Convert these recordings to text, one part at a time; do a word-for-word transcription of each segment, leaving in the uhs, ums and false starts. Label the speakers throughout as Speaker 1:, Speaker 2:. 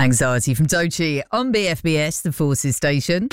Speaker 1: Anxiety from Doechii on B F B S, the Forces station.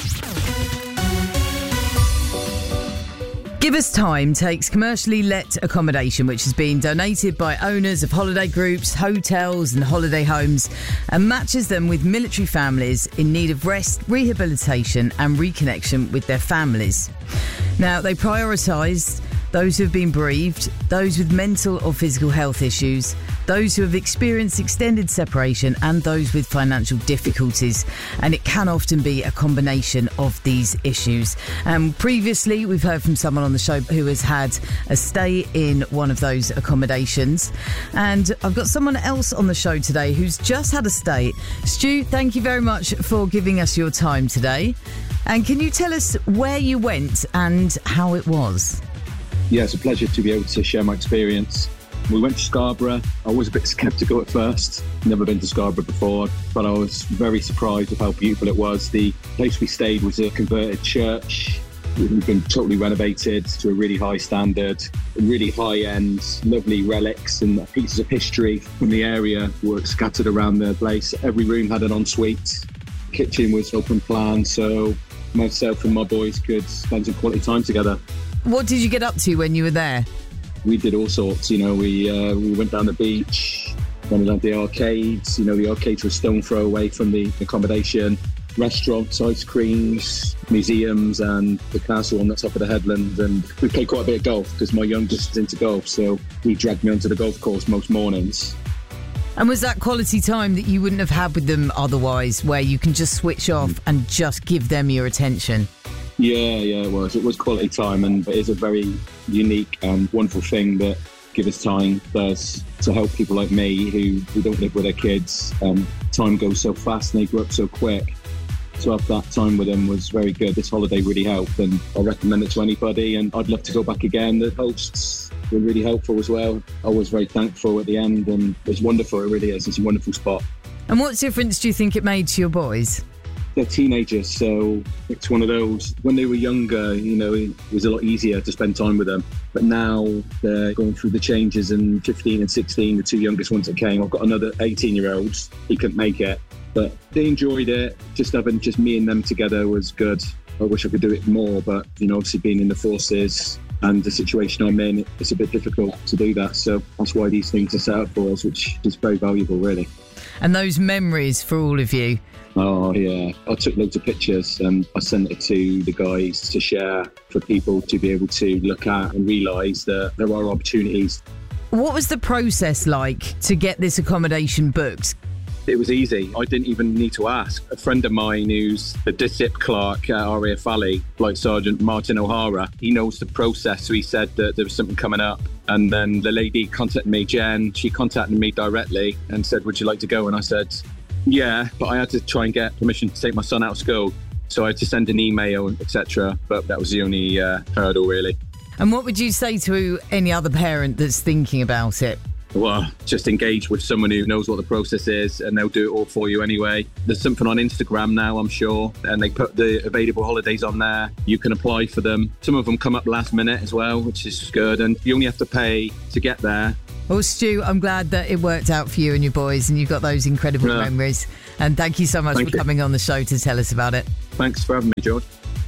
Speaker 1: Give Us Time takes commercially let accommodation which has been donated by owners of holiday groups, hotels and holiday homes and matches them with military families in need of rest, rehabilitation and reconnection with their families. Now, they prioritise those who have been bereaved, those with mental or physical health issues, those who have experienced extended separation and those with financial difficulties. And it can often be a combination of these issues. Um, previously, we've heard from someone on the show who has had a stay in one of those accommodations. And I've got someone else on the show today who's just had a stay. Stu, thank you very much for giving us your time today. And can you tell us where you went and how it was?
Speaker 2: Yeah, it's a pleasure to be able to share my experience. We went to Scarborough. I was a bit sceptical at first. Never been to Scarborough before, but I was very surprised of how beautiful it was. The place we stayed was a converted church. We've been totally renovated to a really high standard, really high-end, lovely relics and pieces of history from the area were scattered around the place. Every room had an ensuite. Kitchen was open plan, so myself and my boys could spend some quality time together.
Speaker 1: What did you get up to when you were there?
Speaker 2: We did all sorts, you know, we uh, we went down the beach, went down to the arcades, you know, the arcades were a stone throw away from the accommodation, restaurants, ice creams, museums and the castle on the top of the headland. And we played quite a bit of golf because my youngest is into golf, so he dragged me onto the golf course most mornings.
Speaker 1: And was that quality time that you wouldn't have had with them otherwise, where you can just switch off and just give them your attention?
Speaker 2: Yeah, yeah, it was. It was quality time, and it is a very unique and wonderful thing that Give Us Time does to help people like me who, who don't live with their kids. Um, time goes so fast and they grow up so quick. To have that time with them was very good. This holiday really helped, and I recommend it to anybody, and I'd love to go back again. The hosts were really helpful as well. I was very thankful at the end, and it was wonderful. It really is. It's a wonderful spot.
Speaker 1: And what difference do you think it made to your boys?
Speaker 2: They're teenagers, so it's one of those. When they were younger, you know, it was a lot easier to spend time with them. But now they're going through the changes, and fifteen and sixteen, the two youngest ones that came. I've got another eighteen-year-old. He couldn't make it, but they enjoyed it. Just having just me and them together was good. I wish I could do it more, but, you know, obviously being in the forces and the situation I'm in, it's a bit difficult to do that. So that's why these things are set up for us, which is very valuable, really.
Speaker 1: And those memories for all of you.
Speaker 2: Oh, yeah. I took loads of pictures and I sent it to the guys to share for people to be able to look at and realise that there are opportunities.
Speaker 1: What was the process like to get this accommodation booked?
Speaker 2: It was easy. I didn't even need to ask. A friend of mine who's the D S I P clerk at R A F Valley, Flight Sergeant Martin O'Hara, he knows the process. So he said that there was something coming up. And then the lady contacted me, Jen, she contacted me directly and said, would you like to go? And I said, yeah, but I had to try and get permission to take my son out of school. So I had to send an email, et cetera. But that was the only uh, hurdle, really.
Speaker 1: And what would you say to any other parent that's thinking about it?
Speaker 2: Well, just engage with someone who knows what the process is, and they'll do it all for you anyway. There's something on Instagram now, I'm sure, and they put the available holidays on there. You can apply for them. Some of them come up last minute as well, which is good, and you only have to pay to get there.
Speaker 1: Well, Stu, I'm glad that it worked out for you and your boys, and you've got those incredible yeah. memories. And thank you so much thank for you. coming on the show to tell us about it.
Speaker 2: Thanks for having me, George.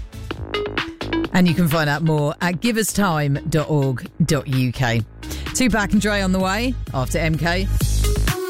Speaker 1: And you can find out more at give us time dot org dot U K. Tupac and Dre on the way after M K.